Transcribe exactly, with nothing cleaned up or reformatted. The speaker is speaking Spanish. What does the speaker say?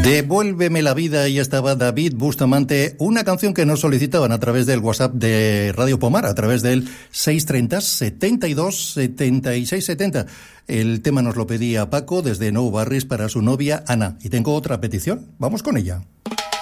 Devuélveme la vida, y estaba David Bustamante, una canción que nos solicitaban a través del WhatsApp de Radio Pomar, a través del seiscientos treinta, setenta y dos, setenta y seis setenta. El tema nos lo pedía Paco desde Nou Barris para su novia Ana. Y tengo otra petición, vamos con ella.